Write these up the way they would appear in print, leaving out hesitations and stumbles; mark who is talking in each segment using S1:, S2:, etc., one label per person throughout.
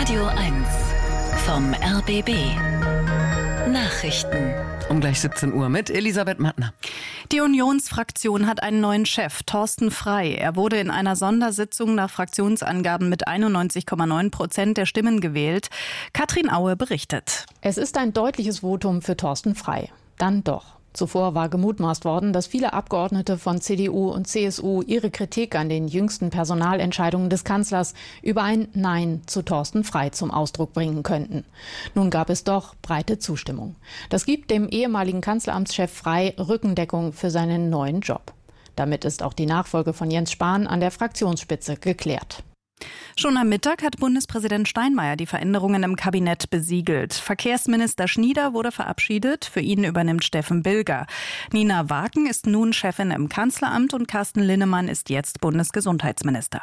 S1: Radio 1 vom RBB. Nachrichten.
S2: Um gleich 17 Uhr mit Elisabeth Mattner.
S3: Die Unionsfraktion hat einen neuen Chef, Thorsten Frey. Er wurde in einer Sondersitzung nach Fraktionsangaben mit 91,9% der Stimmen gewählt. Katrin Aue berichtet.
S4: Es ist ein deutliches Votum für Thorsten Frey. Dann doch. Zuvor war gemutmaßt worden, dass viele Abgeordnete von CDU und CSU ihre Kritik an den jüngsten Personalentscheidungen des Kanzlers über ein Nein zu Thorsten Frey zum Ausdruck bringen könnten. Nun gab es doch breite Zustimmung. Das gibt dem ehemaligen Kanzleramtschef Frey Rückendeckung für seinen neuen Job. Damit ist auch die Nachfolge von Jens Spahn an der Fraktionsspitze geklärt.
S3: Schon am Mittag hat Bundespräsident Steinmeier die Veränderungen im Kabinett besiegelt. Verkehrsminister Schnieder wurde verabschiedet, für ihn übernimmt Steffen Bilger. Nina Waken ist nun Chefin im Kanzleramt und Carsten Linnemann ist jetzt Bundesgesundheitsminister.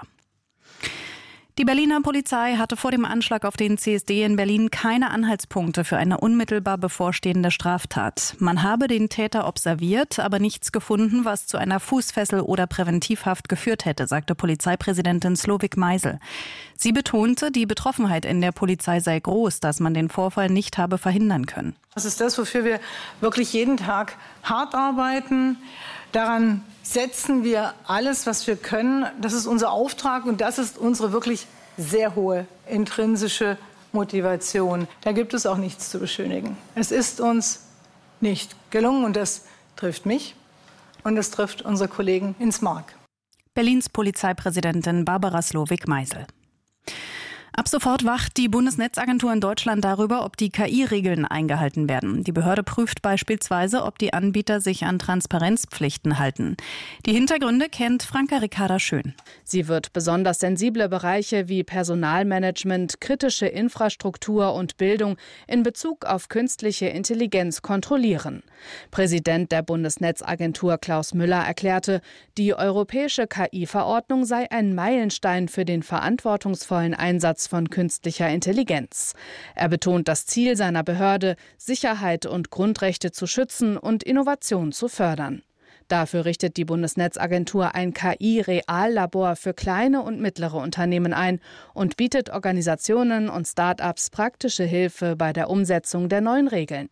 S3: Die Berliner Polizei hatte vor dem Anschlag auf den CSD in Berlin keine Anhaltspunkte für eine unmittelbar bevorstehende Straftat. Man habe den Täter observiert, aber nichts gefunden, was zu einer Fußfessel oder Präventivhaft geführt hätte, sagte Polizeipräsidentin Slowik Meisel. Sie betonte, die Betroffenheit in der Polizei sei groß, dass man den Vorfall nicht habe verhindern können.
S5: Das ist das, wofür wir wirklich jeden Tag hart arbeiten. Daran setzen wir alles, was wir können. Das ist unser Auftrag und das ist unsere wirklich sehr hohe intrinsische Motivation. Da gibt es auch nichts zu beschönigen. Es ist uns nicht gelungen und das trifft mich und es trifft unsere Kollegen ins Mark.
S3: Berlins Polizeipräsidentin Barbara Slowik-Meisel. Ab sofort wacht die Bundesnetzagentur in Deutschland darüber, ob die KI-Regeln eingehalten werden. Die Behörde prüft beispielsweise, ob die Anbieter sich an Transparenzpflichten halten. Die Hintergründe kennt Franka Ricarda Schön.
S6: Sie wird besonders sensible Bereiche wie Personalmanagement, kritische Infrastruktur und Bildung in Bezug auf künstliche Intelligenz kontrollieren. Präsident der Bundesnetzagentur Klaus Müller erklärte, die europäische KI-Verordnung sei ein Meilenstein für den verantwortungsvollen Einsatz von künstlicher Intelligenz. Er betont das Ziel seiner Behörde, Sicherheit und Grundrechte zu schützen und Innovation zu fördern. Dafür richtet die Bundesnetzagentur ein KI-Reallabor für kleine und mittlere Unternehmen ein und bietet Organisationen und Start-ups praktische Hilfe bei der Umsetzung der neuen Regeln.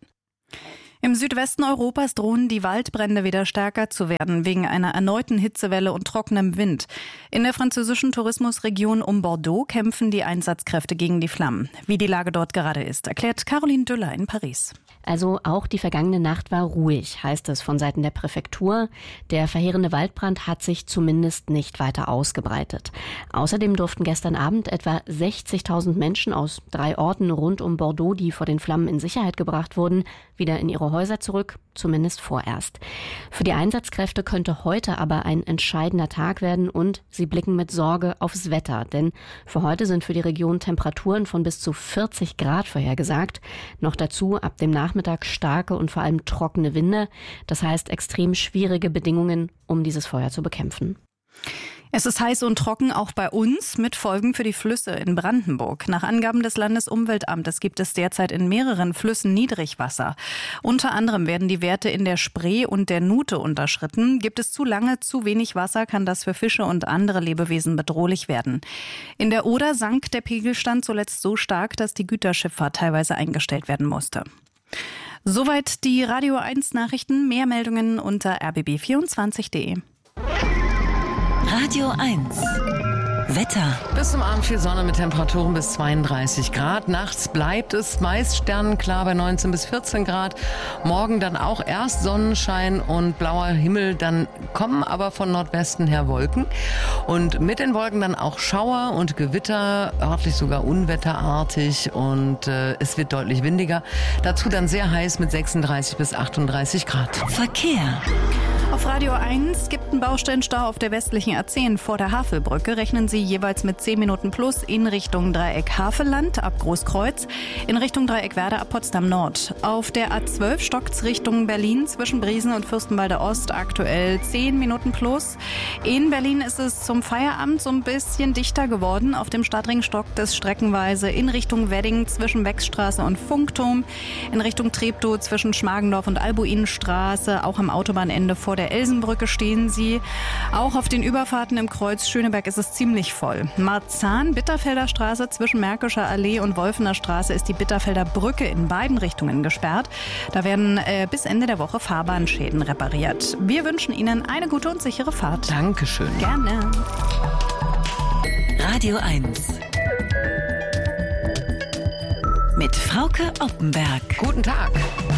S3: Im Südwesten Europas drohen die Waldbrände wieder stärker zu werden, wegen einer erneuten Hitzewelle und trockenem Wind. In der französischen Tourismusregion um Bordeaux kämpfen die Einsatzkräfte gegen die Flammen. Wie die Lage dort gerade ist, erklärt Caroline Düller in Paris.
S7: Also auch die vergangene Nacht war ruhig, heißt es von Seiten der Präfektur. Der verheerende Waldbrand hat sich zumindest nicht weiter ausgebreitet. Außerdem durften gestern Abend etwa 60.000 Menschen aus 3 Orten rund um Bordeaux, die vor den Flammen in Sicherheit gebracht wurden, wieder in ihre Häuser zurück, zumindest vorerst. Für die Einsatzkräfte könnte heute aber ein entscheidender Tag werden und sie blicken mit Sorge aufs Wetter. Denn für heute sind für die Region Temperaturen von bis zu 40 Grad vorhergesagt. Noch dazu ab dem Nachmittag starke und vor allem trockene Winde. Das heißt extrem schwierige Bedingungen, um dieses Feuer zu bekämpfen.
S3: Es ist heiß und trocken auch bei uns, mit Folgen für die Flüsse in Brandenburg. Nach Angaben des Landesumweltamtes gibt es derzeit in mehreren Flüssen Niedrigwasser. Unter anderem werden die Werte in der Spree und der Nute unterschritten. Gibt es zu lange zu wenig Wasser, kann das für Fische und andere Lebewesen bedrohlich werden. In der Oder sank der Pegelstand zuletzt so stark, dass die Güterschifffahrt teilweise eingestellt werden musste. Soweit die Radio 1 Nachrichten. Mehr Meldungen unter rbb24.de.
S1: Radio 1 Wetter.
S2: Bis zum Abend viel Sonne mit Temperaturen bis 32 Grad. Nachts bleibt es meist sternenklar bei 19 bis 14 Grad. Morgen dann auch erst Sonnenschein und blauer Himmel. Dann kommen aber von Nordwesten her Wolken. Und mit den Wolken dann auch Schauer und Gewitter, örtlich sogar unwetterartig. Und es wird deutlich windiger. Dazu dann sehr heiß mit 36 bis 38 Grad.
S1: Verkehr.
S3: Auf Radio 1 gibt einen Baustellenstau auf der westlichen A10 vor der Havelbrücke. Rechnen Sie jeweils mit 10 Minuten plus in Richtung Dreieck Havelland ab Großkreuz, in Richtung Dreieck Werder ab Potsdam Nord. Auf der A12 stockt's Richtung Berlin zwischen Briesen und Fürstenwalde Ost aktuell 10 Minuten plus. In Berlin ist es zum Feierabend so ein bisschen dichter geworden. Auf dem Stadtring stockt es streckenweise in Richtung Wedding zwischen Wechsstraße und Funkturm, in Richtung Treptow zwischen Schmargendorf und Albuinstraße, auch am Autobahnende vor der Elsenbrücke stehen Sie. Auch auf den Überfahrten im Kreuz Schöneberg ist es ziemlich ziemlich voll. Marzahn-Bitterfelder Straße zwischen Märkischer Allee und Wolfener Straße ist die Bitterfelder Brücke in beiden Richtungen gesperrt. Da werden bis Ende der Woche Fahrbahnschäden repariert. Wir wünschen Ihnen eine gute und sichere Fahrt.
S2: Dankeschön.
S3: Gerne.
S1: Radio 1 mit Frauke Oppenberg.
S2: Guten Tag.